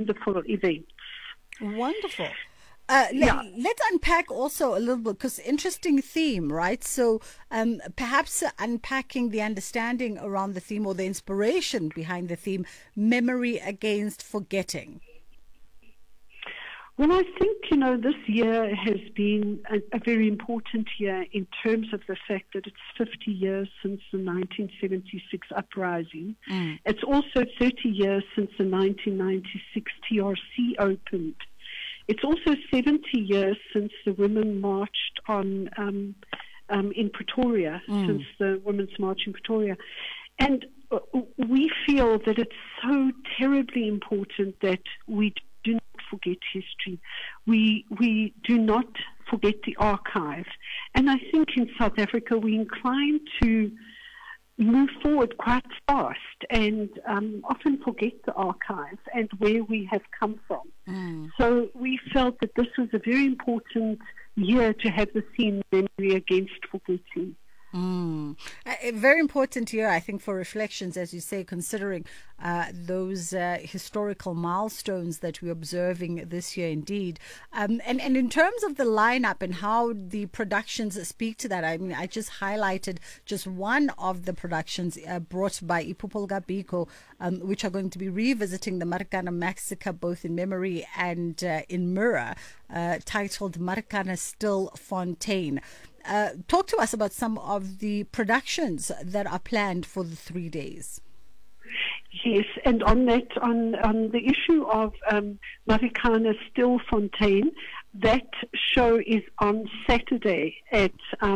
wonderful events. Wonderful. Yeah. Let's unpack also a little bit, because interesting theme, right? So perhaps unpacking the understanding around the theme or the inspiration behind the theme, memory against forgetting. Well, I think, this year has been a very important year in terms of the fact that it's 50 years since the 1976 uprising. It's also 30 years since the 1996 TRC opened. It's also 70 years since the women marched on in Pretoria, since the Women's March in Pretoria. And we feel that it's so terribly important that we do not forget history. We do not forget the archive. And I think in South Africa we're inclined to move forward quite fast and often forget the archive and where we have come from. So we felt that this was a very important year to have the theme memory against forgetting. A very important year, I think, for reflections, as you say, considering those historical milestones that we're observing this year indeed. And in terms of the lineup and how the productions speak to that, I mean, I just highlighted just one of the productions brought by Ipupulga Biko, which are going to be revisiting the Marikana massacre, both in memory and in mirror, titled Marikana Still Fontaine. Talk to us about some of the productions that are planned for the 3 days. Yes, and on that, on the issue of Marikana Still Fontaine, that show is on Saturday at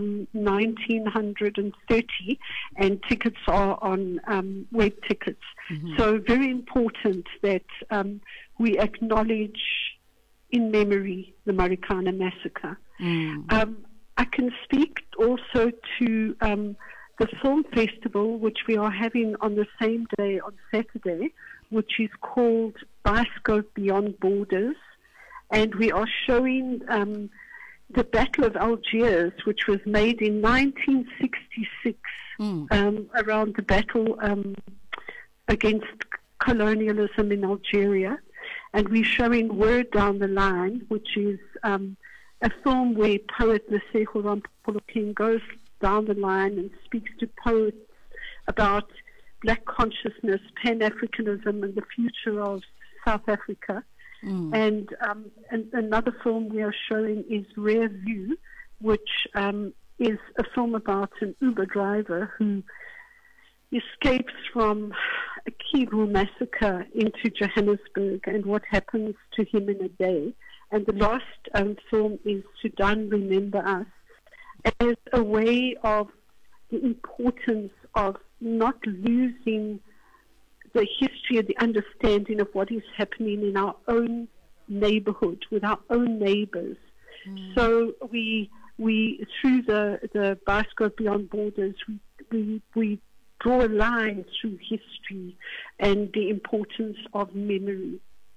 1930, and tickets are on web tickets. So very important that we acknowledge in memory the Marikana massacre. I can speak also to the film festival, which we are having on the same day on Saturday, which is called Bioscope Beyond Borders. And we are showing the Battle of Algiers, which was made in 1966, around the battle against colonialism in Algeria. And we're showing Word Down the Line, which is a film where poet Lesego Rampholo goes down the line and speaks to poets about black consciousness, Pan-Africanism, and the future of South Africa. And another film we are showing is Rare View, which is a film about an Uber driver who escapes from a Kivu massacre into Johannesburg and what happens to him in a day. And the last film is Sudan Remember Us, as a way of the importance of not losing the history and the understanding of what is happening in our own neighborhood, with our own neighbors. So we through the Bioscope Beyond Borders, we draw a line through history and the importance of memory.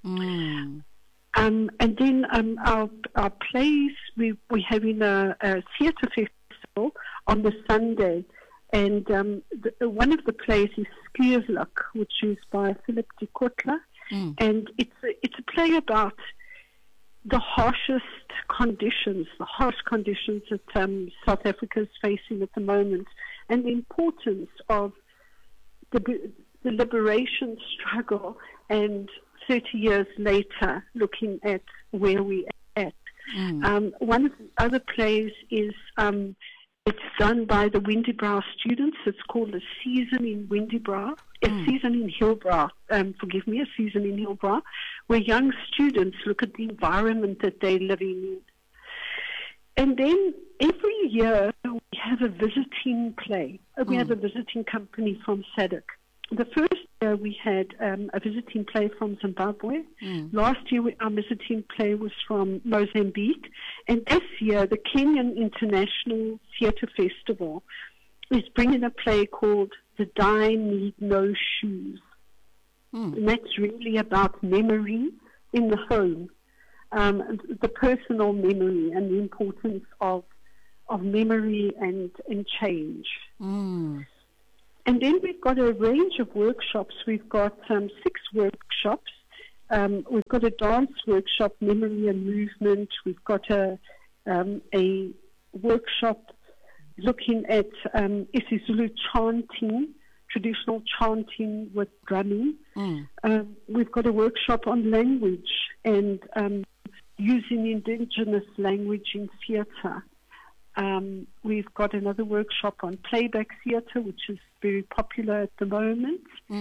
And then our plays, we're having a theatre festival on the Sunday, and one of the plays is Skierluk, which is by Philip de Kotler, and it's a play about the harshest conditions, the harsh conditions that South Africa is facing at the moment, and the importance of the liberation struggle, and 30 years later, looking at where we are at. One of the other plays is it's done by the Windybrow students. It's called A Season in Windybrow, A Season in Hillbrow, A Season in Hillbrow, where young students look at the environment that they're living in. And then every year we have a visiting play. We have a visiting company from SADC. The first year we had a visiting play from Zimbabwe. Last year our visiting play was from Mozambique. And this year the Kenyan International Theatre Festival is bringing a play called The Dying Need No Shoes. And that's really about memory in the home, the personal memory and the importance of memory and change. And then we've got a range of workshops. We've got 6 workshops we've got a dance workshop, memory and movement. We've got a workshop looking at isiZulu chanting, traditional chanting with drumming. We've got a workshop on language and using indigenous language in theatre. We've got another workshop on playback theatre, which is very popular at the moment.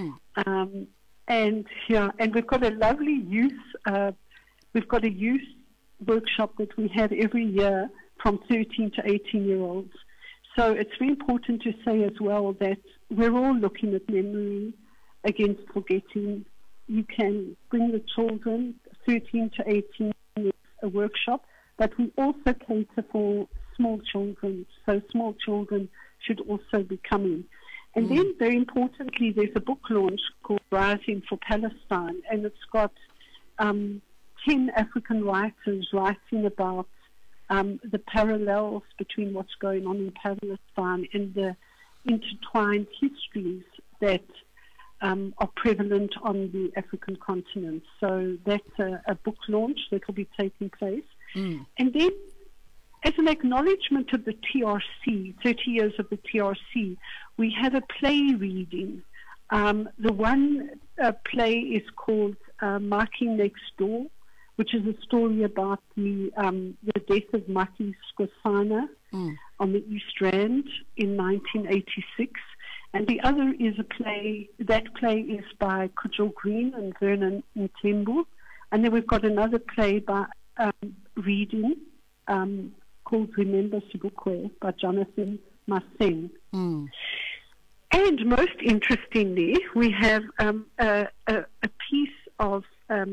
And we've got a lovely youth. We've got a youth workshop that we have every year from 13 to 18-year-olds. So it's very important to say as well that we're all looking at memory against forgetting. You can bring the children, 13 to 18, a workshop, but we also cater for small children. So small children should also be coming. And then, very importantly, there's a book launch called Rising for Palestine, and it's got 10 African writers writing about the parallels between what's going on in Palestine and the intertwined histories that are prevalent on the African continent. So that's a book launch that will be taking place. And then, as an acknowledgement of the TRC, 30 years of the TRC, we have a play reading. The one play is called Marking Next Door, which is a story about the death of Mati Skosana on the East Rand in 1986. And the other is a play, that play is by Kujal Green and Vernon Ntembu. And then we've got another play by reading called Remember Sibukwe by Jonathan Maseng. And most interestingly, we have a piece of a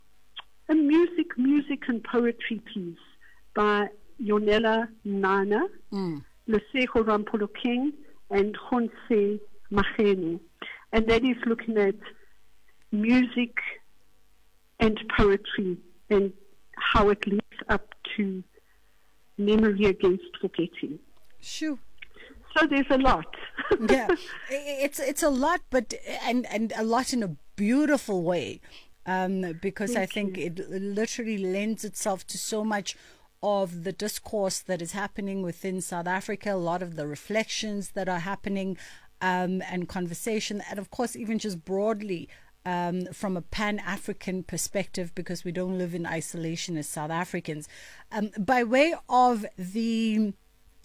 music and poetry piece by Yonela Nana, Lesego Rampolokeng, and Honse Magene. And that is looking at music and poetry and how it leads up to memory against forgetting. Sure. So there's a lot. Yeah, it's a lot, but and a lot in a beautiful way, because I think it literally lends itself to so much of the discourse that is happening within South Africa, a lot of the reflections that are happening, and conversation, and of course even just broadly from a Pan-African perspective, because we don't live in isolation as South Africans. By way of the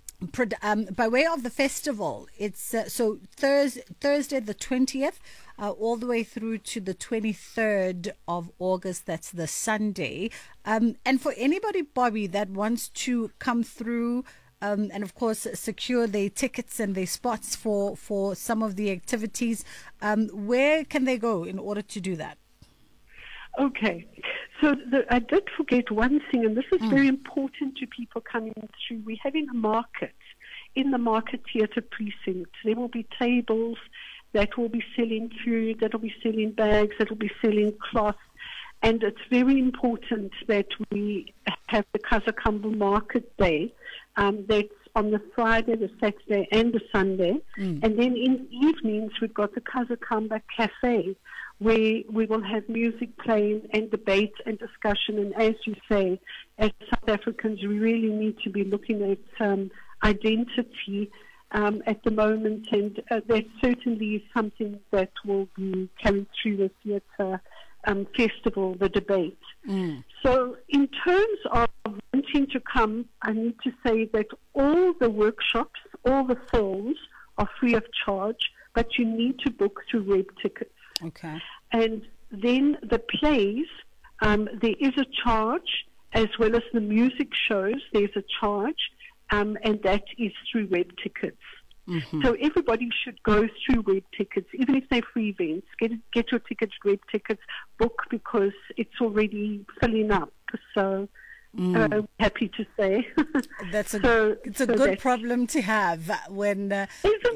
festival, it's so Thursday the 20th all the way through to the 23rd of August. That's the Sunday. And for anybody, Bobby, that wants to come through and of course secure their tickets and their spots for some of the activities, where can they go in order to do that? Okay, so I did forget one thing, and this is very important to people coming through. We're having a market in the Market Theatre precinct. There will be tables that will be selling food, that will be selling bags, that will be selling cloth, and it's very important that we have the Kazakamba Market Day. That's on the Friday, the Saturday, and the Sunday. And then in evenings, we've got the Kazakamba Cafe, where we will have music playing and debate and discussion. And as you say, as South Africans, we really need to be looking at identity at the moment, and that certainly is something that will be carried through the theatre festival, the debate. So in terms of wanting to come, I need to say that all the workshops, all the films are free of charge, but you need to book through web tickets. Okay. And then the plays, there is a charge, as well as the music shows, there's a charge, and that is through web tickets. So everybody should go through web tickets, even if they're free events. Get your tickets, web tickets, book, because it's already filling up. So happy to say. It's a good problem to have when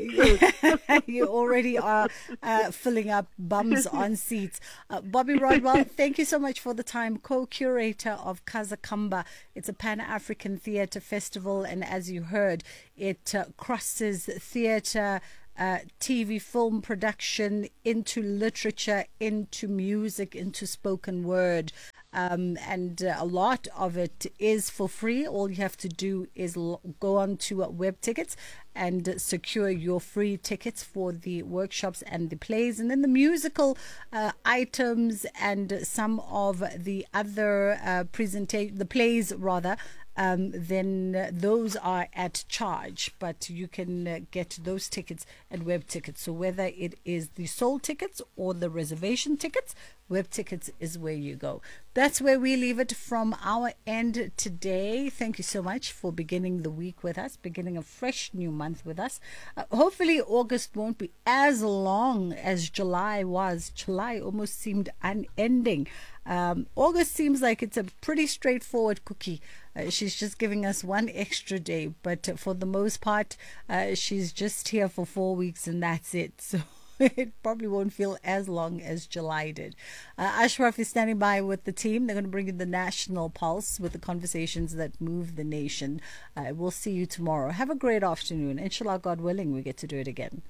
you already are filling up bums on seats. Bobby Rodwell, thank you so much for the time. Co-curator of Kazakamba. It's a Pan-African theatre festival, and as you heard, it crosses theatre, TV, film production, into literature, into music, into spoken word. And a lot of it is for free. All you have to do is go on to WebTickets and secure your free tickets for the workshops and the plays. And then the musical items and some of the other the plays rather, then those are at charge, but you can get those tickets at WebTickets. So whether it is the sold tickets or the reservation tickets, WebTickets is where you go. That's where we leave it from our end today. Thank you so much for beginning the week with us, beginning a fresh new month with us. Hopefully August won't be as long as July was. July almost seemed unending. August seems like it's a pretty straightforward cookie. She's just giving us one extra day, but for the most part, she's just here for 4 weeks and that's it. So it probably won't feel as long as July did. Ashraf is standing by with the team. They're going to bring you the National Pulse with the conversations that move the nation. We'll see you tomorrow. Have a great afternoon. Inshallah, God willing, we get to do it again.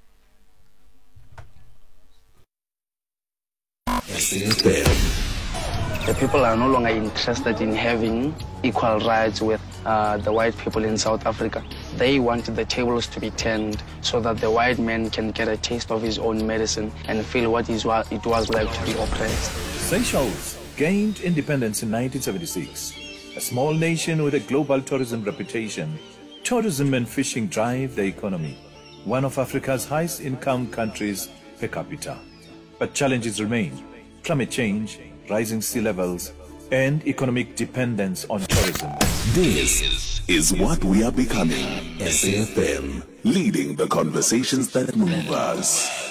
The people are no longer interested in having equal rights with the white people in South Africa. They want the tables to be turned so that the white man can get a taste of his own medicine and feel what it was like to be oppressed. Seychelles gained independence in 1976. A small nation with a global tourism reputation, tourism and fishing drive the economy. One of Africa's highest income countries per capita. But challenges remain. Climate change, rising sea levels, and economic dependence on tourism. This is what we are becoming. SAFM, leading the conversations that move us.